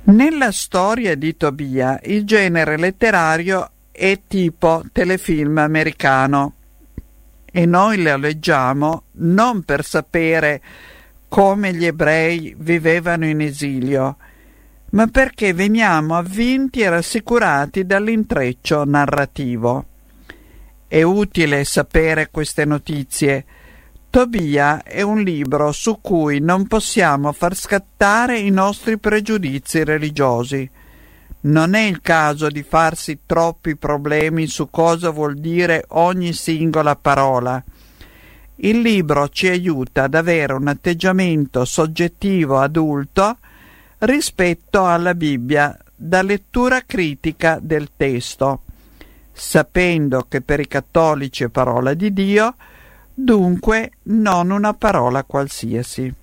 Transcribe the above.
Nella storia di Tobia il genere letterario è tipo telefilm americano e noi lo leggiamo non per sapere come gli ebrei vivevano in esilio, ma perché veniamo avvinti e rassicurati dall'intreccio narrativo. È utile sapere queste notizie. Tobia è un libro su cui non possiamo far scattare i nostri pregiudizi religiosi. Non è il caso di farsi troppi problemi su cosa vuol dire ogni singola parola. Il libro ci aiuta ad avere un atteggiamento soggettivo adulto rispetto alla Bibbia, da lettura critica del testo, sapendo che per i cattolici è parola di Dio, dunque non una parola qualsiasi.